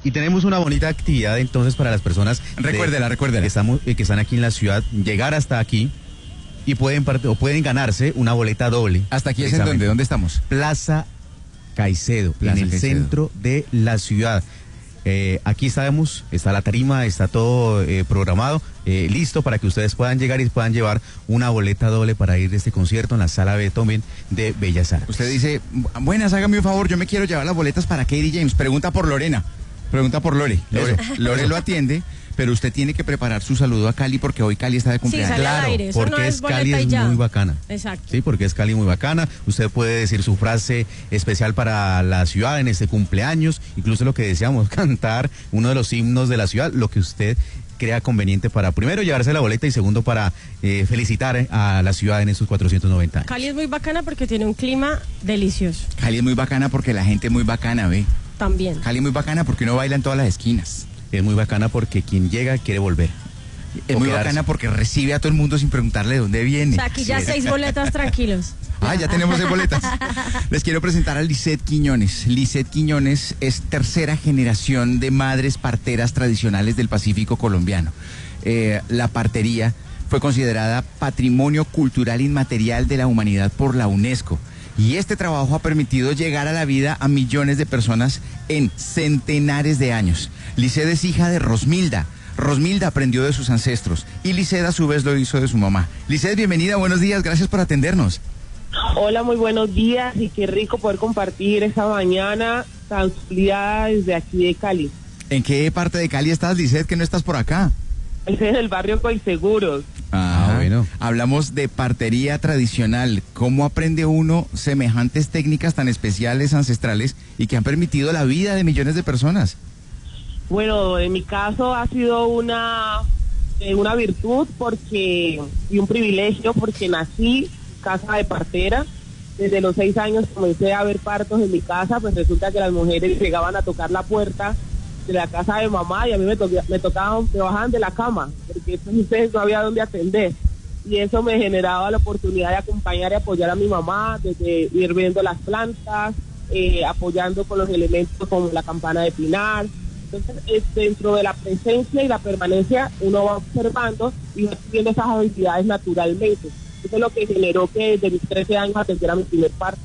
Y tenemos una bonita actividad entonces para las personas. Recuérdela. Que están aquí en la ciudad, llegar hasta aquí y pueden ganarse una boleta doble. ¿Hasta aquí es en dónde estamos? Plaza Caicedo, en el centro de la ciudad. Aquí está la tarima, está todo programado, listo para que ustedes puedan llegar y puedan llevar una boleta doble para ir de este concierto en la sala Beethoven de Bellas Artes. Usted dice, buenas, hágame un favor, yo me quiero llevar las boletas para Katie James. Pregunta por Lorena. Pregunta por Lore. Lore lo atiende, pero usted tiene que preparar su saludo a Cali porque hoy Cali está de cumpleaños. Sí, claro, aire, porque no es Cali es muy bacana. Exacto. Sí, porque es Cali muy bacana. Usted puede decir su frase especial para la ciudad en este cumpleaños, incluso lo que deseamos, cantar uno de los himnos de la ciudad, lo que usted crea conveniente para, primero, llevarse la boleta y segundo, para felicitar a la ciudad en estos 490 años. Cali es muy bacana porque tiene un clima delicioso. Cali es muy bacana porque la gente es muy bacana, ¿ve? También. Cali es muy bacana porque uno baila en todas las esquinas. Es muy bacana porque quien llega quiere volver. Es muy bacana porque recibe a todo el mundo sin preguntarle de dónde viene. O sea, aquí ya 6 boletas tranquilos. Ya tenemos 6 boletas. Les quiero presentar a Lisette Quiñones. Lisette Quiñones es tercera generación de madres parteras tradicionales del Pacífico colombiano. La partería fue considerada Patrimonio Cultural Inmaterial de la Humanidad por la UNESCO. Y este trabajo ha permitido llegar a la vida a millones de personas en centenares de años. Lisette es hija de Rosmilda. Rosmilda aprendió de sus ancestros y Lisette a su vez lo hizo de su mamá. Lisette, bienvenida, buenos días, gracias por atendernos. Hola, muy buenos días y qué rico poder compartir esta mañana tan soleada desde aquí de Cali. ¿En qué parte de Cali estás, Lisette, que no estás por acá? Estoy en el barrio Coiseguros. Bueno. Hablamos de partería tradicional. ¿Cómo aprende uno semejantes técnicas tan especiales, ancestrales y que han permitido la vida de millones de personas? Bueno, en mi caso ha sido una virtud y un privilegio porque nací casa de partera. Desde los 6 años comencé a ver partos en mi casa, pues resulta que las mujeres llegaban a tocar la puerta de la casa de mamá y a mí me bajaban de la cama, porque entonces no había dónde atender. Y eso me generaba la oportunidad de acompañar y apoyar a mi mamá, desde ir viendo las plantas, apoyando con los elementos como la campana de pinar. Entonces, dentro de la presencia y la permanencia, uno va observando y va viendo esas habilidades naturalmente. Eso es lo que generó que desde mis 13 años atendiera mi primer parto.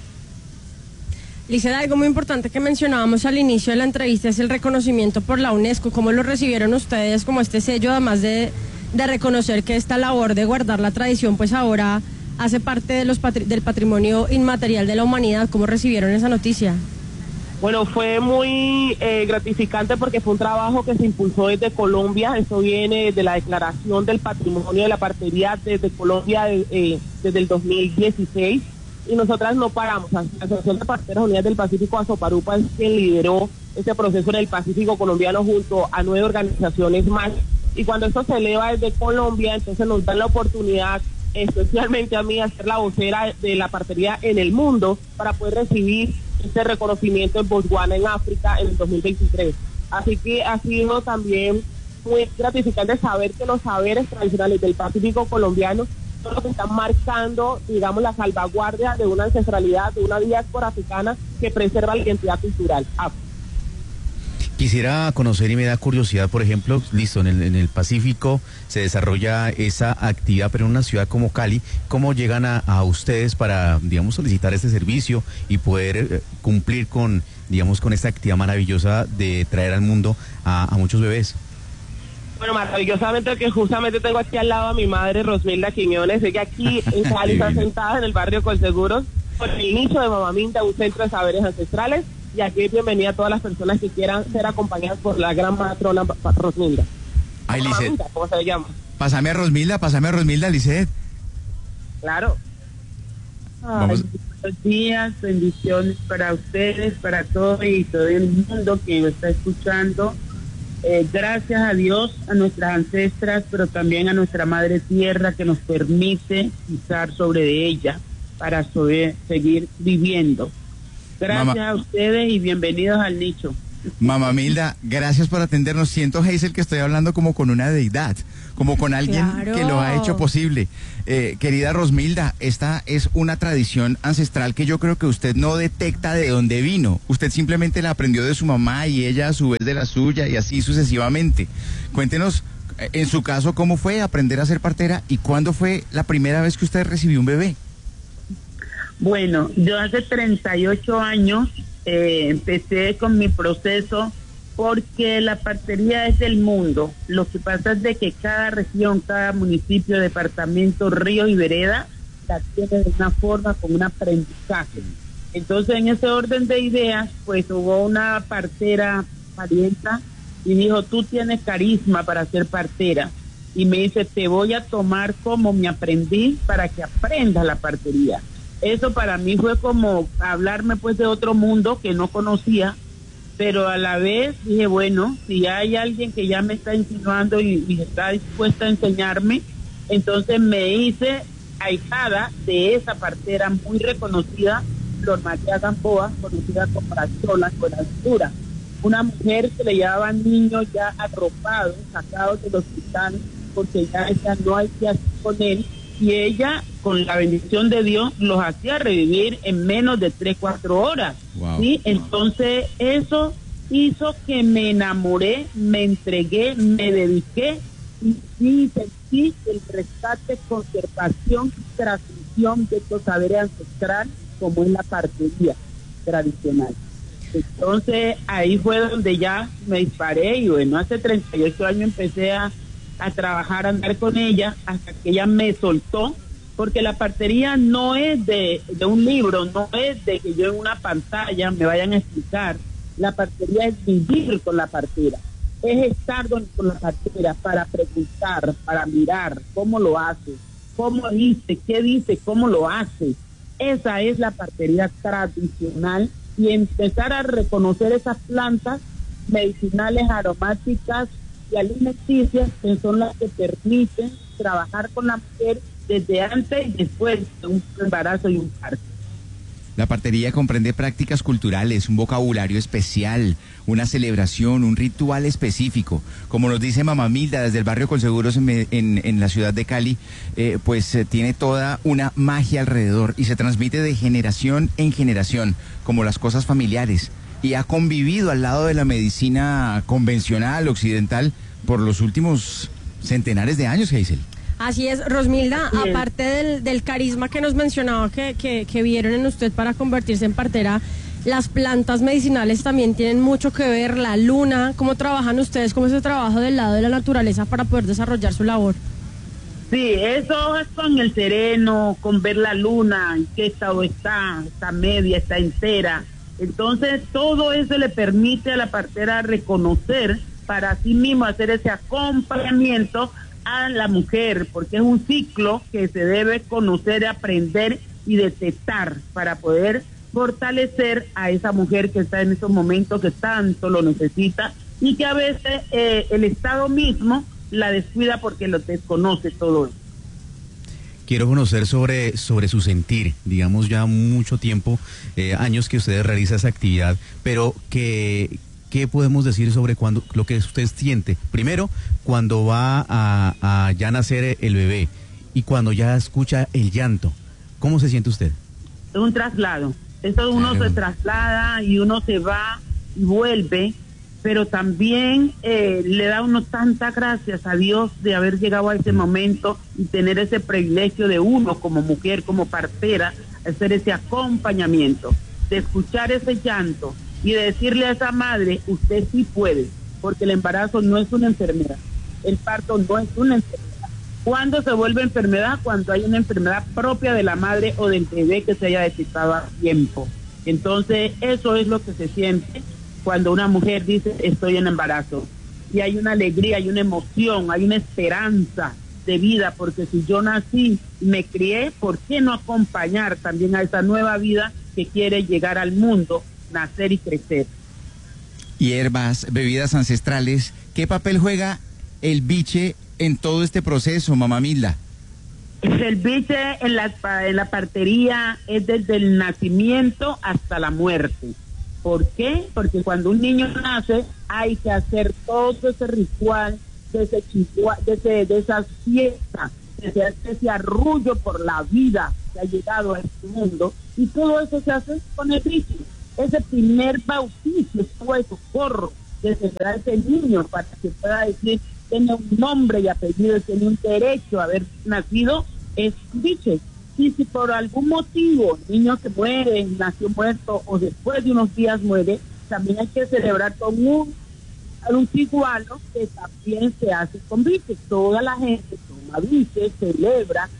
Lisette, algo muy importante que mencionábamos al inicio de la entrevista es el reconocimiento por la UNESCO. ¿Cómo lo recibieron ustedes como este sello, además de reconocer que esta labor de guardar la tradición pues ahora hace parte de del patrimonio inmaterial de la humanidad? ¿Cómo recibieron esa noticia? Bueno, fue muy gratificante porque fue un trabajo que se impulsó desde Colombia. Eso viene de la declaración del patrimonio de la partería desde Colombia desde el 2016. Y nosotras no paramos. La Asociación de Parteras Unidas del Pacífico, Asoparupa, es quien lideró este proceso en el Pacífico colombiano junto a 9 organizaciones más. Y cuando esto se eleva desde Colombia, entonces nos dan la oportunidad, especialmente a mí, a ser la vocera de la partería en el mundo para poder recibir este reconocimiento en Botswana, en África, en el 2023. Así que ha sido también muy gratificante saber que los saberes tradicionales del Pacífico colombiano son los que están marcando, digamos, la salvaguardia de una ancestralidad, de una diáspora africana que preserva la identidad cultural. Quisiera conocer y me da curiosidad, por ejemplo, listo, en el Pacífico se desarrolla esa actividad, pero en una ciudad como Cali, ¿cómo llegan a ustedes para, digamos, solicitar este servicio y poder cumplir con, digamos, con esta actividad maravillosa de traer al mundo a muchos bebés? Bueno, maravillosamente que justamente tengo aquí al lado a mi madre, Rosmilda Quiñones. Ella aquí en Cali está sentada en el barrio Colseguros por el inicio de Mamaminta, un centro de saberes ancestrales. Y aquí es bienvenida a todas las personas que quieran ser acompañadas por la gran matrona Rosmilda. Ay, Lisette. ¿Cómo se llama? Pásame a Rosmilda, Lisette. Claro. Vamos. Buenos días, bendiciones para ustedes, para todos y todo el mundo que nos está escuchando. Gracias a Dios, a nuestras ancestras, pero también a nuestra Madre Tierra que nos permite pisar sobre ella para seguir viviendo. Gracias a ustedes y bienvenidos al nicho. Mamá Milda, gracias por atendernos. Siento, Hazel, que estoy hablando como con una deidad, como con alguien Claro. que lo ha hecho posible. Querida Rosmilda, esta es una tradición ancestral que yo creo que usted no detecta de dónde vino. Usted simplemente la aprendió de su mamá y ella a su vez de la suya y así sucesivamente. Cuéntenos, en su caso, ¿cómo fue aprender a ser partera y cuándo fue la primera vez que usted recibió un bebé? Bueno, yo hace 38 años empecé con mi proceso porque la partería es del mundo. Lo que pasa es de que cada región, cada municipio, departamento, río y vereda la tiene de una forma, con un aprendizaje. Entonces, en ese orden de ideas, pues hubo una partera parienta y dijo, tú tienes carisma para ser partera. Y me dice, te voy a tomar como mi aprendiz para que aprendas la partería. Eso para mí fue como hablarme pues de otro mundo que no conocía, pero a la vez dije, bueno, si hay alguien que ya me está insinuando y está dispuesta a enseñarme, entonces me hice ahijada de esa partera muy reconocida, Flor María Gamboa, conocida como la Chola con altura. Una mujer que le llevaban niños ya arropados, sacados del hospital, porque ya no hay que hacer con él, y ella, con la bendición de Dios, los hacía revivir en menos de 3-4 horas. Wow. ¿Sí? Entonces, eso hizo que me enamoré, me entregué, me dediqué, y sí sentí el rescate, conservación y transmisión de estos saberes ancestrales, como es la partería tradicional. Entonces, ahí fue donde ya me disparé, y bueno, hace 38 años empecé a trabajar, a andar con ella, hasta que ella me soltó, porque la partería no es de un libro, no es de que yo en una pantalla me vayan a explicar. La partería es vivir con la partera, es estar con la partera para preguntar, para mirar cómo lo hace, cómo dice, qué dice, cómo lo hace. Esa es la partería tradicional, y empezar a reconocer esas plantas medicinales, aromáticas y alimenticias, que son las que permiten trabajar con la mujer desde antes y después de un embarazo y un parto. La partería comprende prácticas culturales, un vocabulario especial, una celebración, un ritual específico. Como nos dice Mamá Milda desde el barrio Colseguros en la ciudad de Cali, tiene toda una magia alrededor y se transmite de generación en generación, como las cosas familiares. Y ha convivido al lado de la medicina convencional, occidental, por los últimos centenares de años, Hazel. Así es, Rosmilda, Bien. aparte del carisma que nos mencionaba que vieron en usted para convertirse en partera, las plantas medicinales también tienen mucho que ver, la luna, ¿cómo trabajan ustedes? ¿Cómo es ese trabajo del lado de la naturaleza para poder desarrollar su labor? Sí, eso es con el sereno, con ver la luna, en qué estado está media, está entera. Entonces, todo eso le permite a la partera reconocer, para sí mismo hacer ese acompañamiento a la mujer, porque es un ciclo que se debe conocer, aprender y detectar para poder fortalecer a esa mujer que está en esos momentos que tanto lo necesita, y que a veces el Estado mismo la descuida porque lo desconoce todo eso. Quiero conocer sobre su sentir, digamos ya mucho tiempo, años que usted realiza esa actividad, pero ¿qué podemos decir sobre lo que usted siente? Primero, cuando va a ya nacer el bebé y cuando ya escucha el llanto, ¿cómo se siente usted? Es un traslado, eso uno se traslada y uno se va y vuelve, pero también le da uno tantas gracias a Dios de haber llegado a ese momento y tener ese privilegio de uno como mujer, como partera, hacer ese acompañamiento, de escuchar ese llanto y de decirle a esa madre, usted sí puede, porque el embarazo no es una enfermedad, el parto no es una enfermedad. ¿Cuándo se vuelve enfermedad? Cuando hay una enfermedad propia de la madre o del bebé que se haya detectado a tiempo. Entonces, eso es lo que se siente cuando una mujer dice, estoy en embarazo. Y hay una alegría, hay una emoción, hay una esperanza de vida, porque si yo nací y me crié, ¿por qué no acompañar también a esa nueva vida que quiere llegar al mundo, nacer y crecer? Hierbas, bebidas ancestrales, ¿qué papel juega el biche en todo este proceso, Mamá Milda? El biche en la partería es desde el nacimiento hasta la muerte. ¿Por qué? Porque cuando un niño nace hay que hacer todo ese ritual, de esa fiesta, de ese arrullo por la vida que ha llegado a este mundo, y todo eso se hace con el bicho. Ese primer bautizo, fue socorro que se da a ese niño para que pueda decir, tiene un nombre y apellido, tiene un derecho a haber nacido, es bicho. Y si por algún motivo el niño se muere, nació muerto o después de unos días muere, también hay que celebrar con un tiguano que también se hace con biches. Toda la gente toma biches, celebra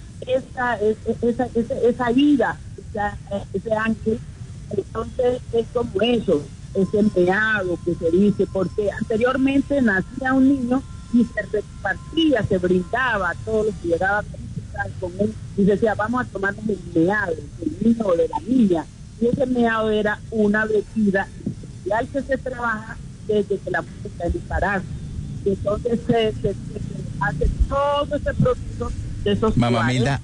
esa vida, ese ángel. Entonces es como eso, ese meado que se dice, porque anteriormente nacía un niño y se repartía, se brindaba a todos los que llegaban con él y se decía, vamos a tomarnos el meado del niño o de la niña, y ese meado era una bebida especial que se trabaja desde que la mujer está en embarazo. Entonces se hace todo ese proceso de esos Mamá Milda,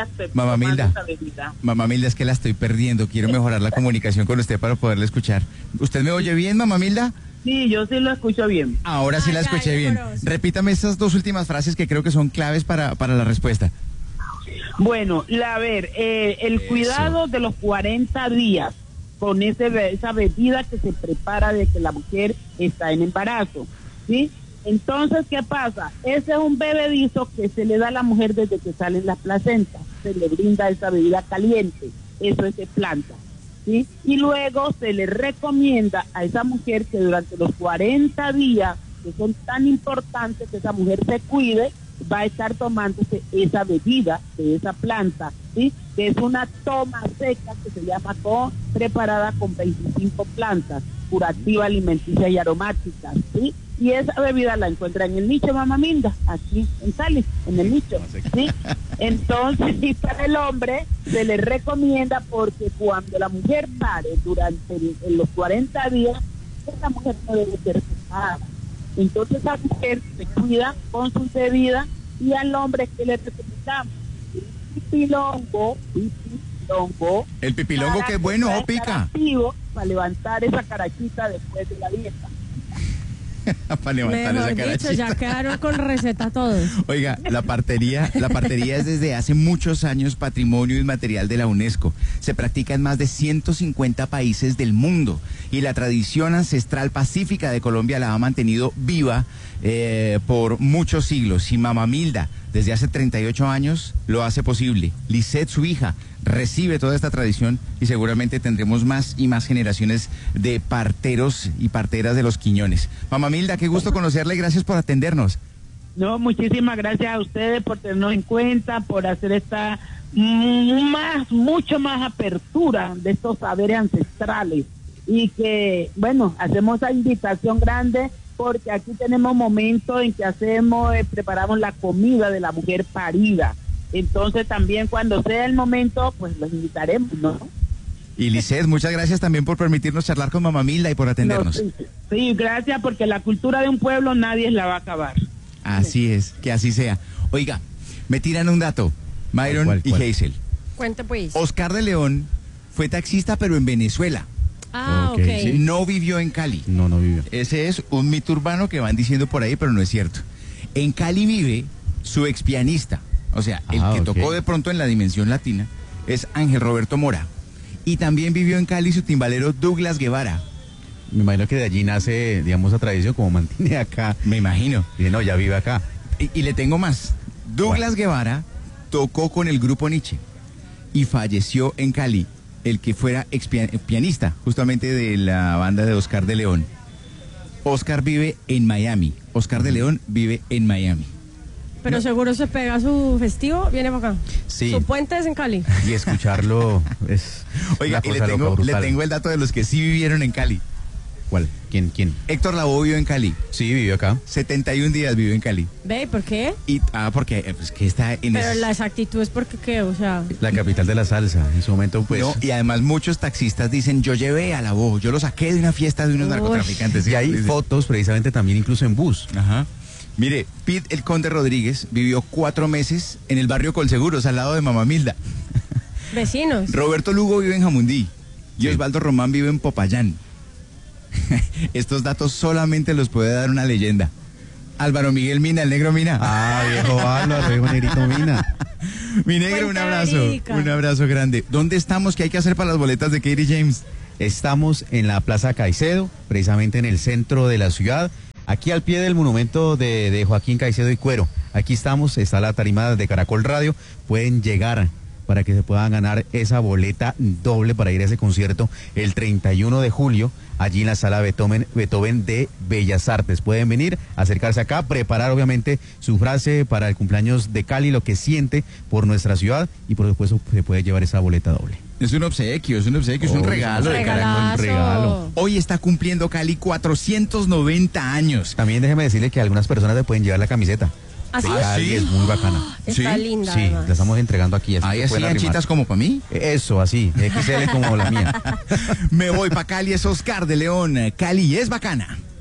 Mamá Milda, es que la estoy perdiendo, quiero mejorar la comunicación con usted para poderla escuchar. ¿Usted me oye bien, Mamá Milda? Sí, yo sí lo escucho bien. Ahora sí la escuché bien. Repítame estas dos últimas frases que creo que son claves para la respuesta. Bueno, el cuidado de los 40 días con esa bebida que se prepara de que la mujer está en embarazo, ¿sí? Entonces, ¿qué pasa? Ese es un bebedizo que se le da a la mujer desde que salen las placentas, se le brinda esa bebida caliente, eso es de planta, ¿sí? Y luego se le recomienda a esa mujer que durante los 40 días, que son tan importantes, que esa mujer se cuide, va a estar tomándose esa bebida de esa planta, ¿sí? Que es una toma seca que se llama preparada con 25 plantas, curativa, alimenticia y aromáticas, ¿sí? Y esa bebida la encuentra en el nicho Mamá Milda, aquí en Cali, en el nicho, ¿sí? Entonces, y para el hombre se le recomienda, porque cuando la mujer pare durante los 40 días, esa mujer no debe ser pesada. Entonces esa mujer se cuida con su bebida, y al hombre que le recomendamos el pipilongo, que es bueno, pica para levantar esa carachita después de la dieta. Para levantar Mejor esa carachita. dicho, ya quedaron con receta todos. Oiga, la partería es desde hace muchos años patrimonio inmaterial de la UNESCO. Se practica en más de 150 países del mundo, y la tradición ancestral pacífica de Colombia la ha mantenido viva por muchos siglos. Y Mamá Milda, desde hace 38 años, lo hace posible. Lisette, su hija, recibe toda esta tradición, y seguramente tendremos más y más generaciones de parteros y parteras de los Quiñones. Mamá Milda, qué gusto conocerla y gracias por atendernos. No, muchísimas gracias a ustedes por tenernos en cuenta, por hacer esta mucho más apertura de estos saberes ancestrales, y que, bueno, hacemos esa invitación grande, porque aquí tenemos momentos en que preparamos la comida de la mujer parida. Entonces también cuando sea el momento, pues los invitaremos, ¿no? Y Lisette, muchas gracias también por permitirnos charlar con Mamá Milda y por atendernos. No, sí, gracias, porque la cultura de un pueblo nadie la va a acabar. Así es, que así sea. Oiga, me tiran un dato, Myron ¿Cuál? y Hazel. Cuente pues. Oscar de León fue taxista, pero en Venezuela. Ah, Ok, ok. sí. No vivió en Cali. No vivió. Ese es un mito urbano que van diciendo por ahí, pero no es cierto. En Cali vive su expianista, o sea, el que ok. tocó de pronto en la dimensión latina, es Ángel Roberto Mora. Y también vivió en Cali su timbalero Douglas Guevara. Me imagino que de allí nace, digamos, la tradición, como mantiene acá. Me imagino. Dice, no, ya vive acá. Y le tengo más. Douglas Guevara tocó con el grupo Nietzsche y falleció en Cali el que fuera pianista justamente de la banda de Oscar de León. Oscar vive en Miami. Oscar de León vive en Miami. Pero seguro se pega su festivo, viene para acá. Sí. Su puente es en Cali. Y escucharlo es... Oiga, una y le cosa loca, tengo brutal. el dato de los que sí vivieron en Cali. ¿Cuál? ¿Quién? Héctor Lavoe vivió en Cali. Sí, vivió acá. 71 días vivió en Cali. ¿Ve? ¿Por qué? Porque pues, que está en Pero la exactitud es porque qué, o sea... La capital de la salsa. En su momento, pues... No, y además muchos taxistas dicen, yo llevé a Lavoe, yo lo saqué de una fiesta de unos Uy. narcotraficantes. Y hay Dicen. fotos precisamente también incluso en bus. Ajá. Mire, Pete el Conde Rodríguez vivió 4 meses en el barrio Colseguros, al lado de Mamá Milda. Vecinos. Roberto Lugo vive en Jamundí. Y Sí. Osvaldo Román vive en Popayán. Estos datos solamente los puede dar una leyenda. Álvaro Miguel Mina, el negro Mina. Ah, viejo Álvaro, viejo negrito Mina. Mi negro, un abrazo grande. ¿Dónde estamos? ¿Qué hay que hacer para las boletas de Katie James? Estamos en la Plaza Caicedo, precisamente en el centro de la ciudad, aquí al pie del monumento de Joaquín Caicedo y Cuero. Aquí estamos, está la tarima de Caracol Radio, pueden llegar para que se puedan ganar esa boleta doble para ir a ese concierto el 31 de julio, allí en la sala Beethoven de Bellas Artes. Pueden venir, acercarse acá, preparar obviamente su frase para el cumpleaños de Cali, lo que siente por nuestra ciudad, y por supuesto se puede llevar esa boleta doble. Es un obsequio, es un regalo de Caracol. Un regalo. Hoy está cumpliendo Cali 490 años. También déjeme decirle que algunas personas le pueden llevar la camiseta. ¿Así? Sí, es muy bacana. Está ¿Sí? linda. Sí, además. la estamos entregando aquí. Ahí que así pueden arrimar. anchitas como para mí. Eso, así, XL como la mía. Me voy para Cali, es Oscar de León. Cali es bacana.